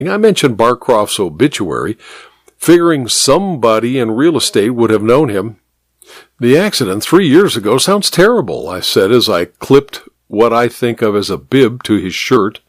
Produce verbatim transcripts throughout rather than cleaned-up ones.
I mentioned Barcroft's obituary, figuring somebody in real estate would have known him. The accident three years ago sounds terrible, I said as I clipped what I think of as a bib to his shirt.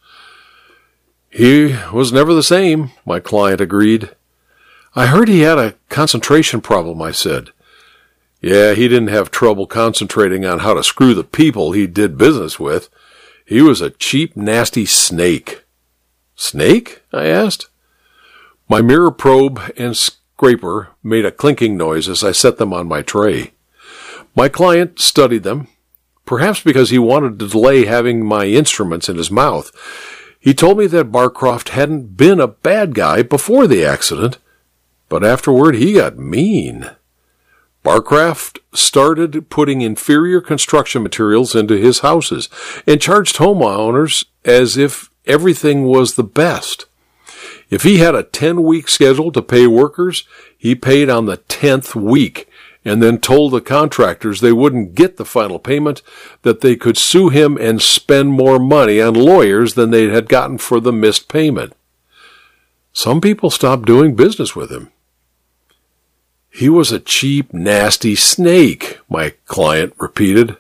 He was never the same, my client agreed. I heard he had a concentration problem, I said. Yeah, he didn't have trouble concentrating on how to screw the people he did business with. He was a cheap, nasty snake. Snake? I asked. My mirror probe and scraper made a clinking noise as I set them on my tray. My client studied them, perhaps because he wanted to delay having my instruments in his mouth. He told me that Barcroft hadn't been a bad guy before the accident, but afterward he got mean. Barcroft started putting inferior construction materials into his houses and charged homeowners as if everything was the best. If he had a ten-week schedule to pay workers, he paid on the tenth week and then told the contractors they wouldn't get the final payment, that they could sue him and spend more money on lawyers than they had gotten for the missed payment. Some people stopped doing business with him. He was a cheap, nasty snake, my client repeated.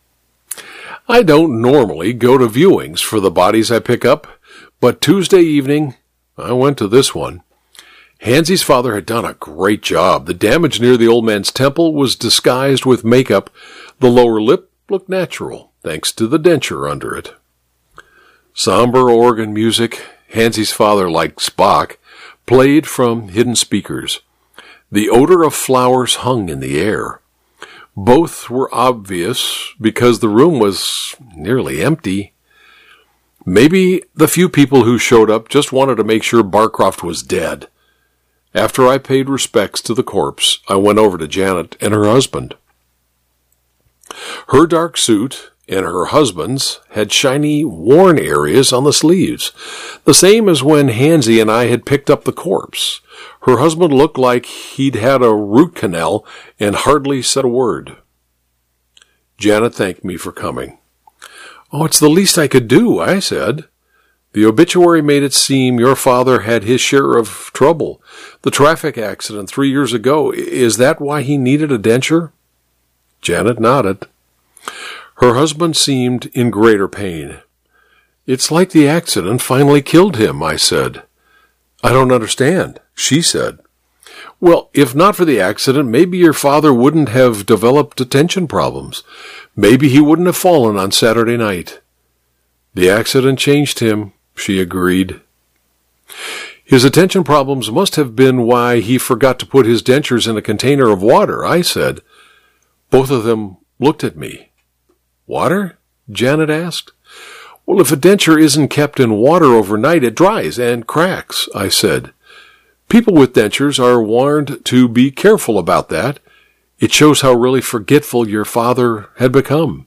I don't normally go to viewings for the bodies I pick up, but Tuesday evening I went to this one. Hansie's father had done a great job. The damage near the old man's temple was disguised with makeup. The lower lip looked natural, thanks to the denture under it. Somber organ music, Hansie's father, like Spock, played from hidden speakers. The odor of flowers hung in the air. Both were obvious because the room was nearly empty. Maybe the few people who showed up just wanted to make sure Barcroft was dead. After I paid respects to the corpse, I went over to Janet and her husband. Her dark suit and her husband's had shiny, worn areas on the sleeves, the same as when Hansie and I had picked up the corpse. Her husband looked like he'd had a root canal and hardly said a word. Janet thanked me for coming. Oh, it's the least I could do, I said. The obituary made it seem your father had his share of trouble. The traffic accident three years ago, is that why he needed a denture? Janet nodded. Her husband seemed in greater pain. It's like the accident finally killed him, I said. I don't understand, she said. Well, if not for the accident, maybe your father wouldn't have developed attention problems. Maybe he wouldn't have fallen on Saturday night. The accident changed him, she agreed. His attention problems must have been why he forgot to put his dentures in a container of water, I said. Both of them looked at me. Water? Janet asked. Well, if a denture isn't kept in water overnight, it dries and cracks, I said. People with dentures are warned to be careful about that. It shows how really forgetful your father had become.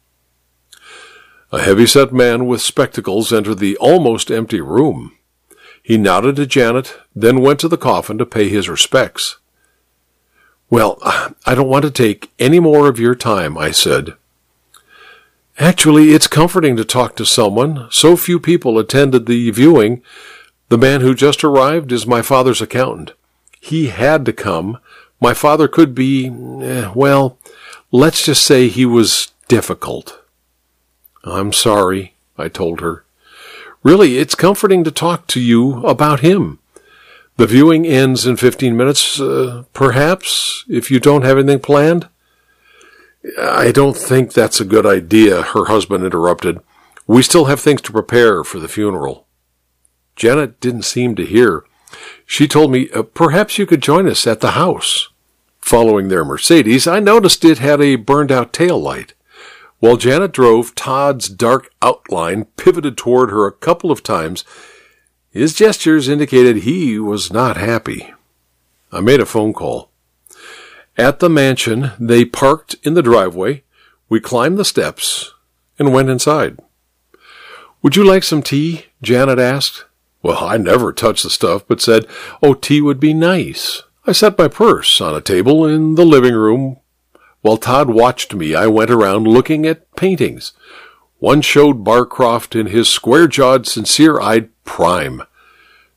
A heavy-set man with spectacles entered the almost empty room. He nodded to Janet, then went to the coffin to pay his respects. Well, I don't want to take any more of your time, I said. Actually, it's comforting to talk to someone. So few people attended the viewing. The man who just arrived is my father's accountant. He had to come. My father could be, eh, well, let's just say he was difficult. I'm sorry, I told her. Really, it's comforting to talk to you about him. The viewing ends in fifteen minutes, uh, perhaps, if you don't have anything planned. I don't think that's a good idea, her husband interrupted. We still have things to prepare for the funeral. Janet didn't seem to hear. She told me, uh, perhaps you could join us at the house. Following their Mercedes, I noticed it had a burned-out tail light. While Janet drove, Todd's dark outline pivoted toward her a couple of times. His gestures indicated he was not happy. I made a phone call. At the mansion, they parked in the driveway. We climbed the steps and went inside. Would you like some tea? Janet asked. Well, I never touched the stuff, but said, oh, tea would be nice. I set my purse on a table in the living room. While Todd watched me, I went around looking at paintings. One showed Barcroft in his square-jawed, sincere-eyed prime.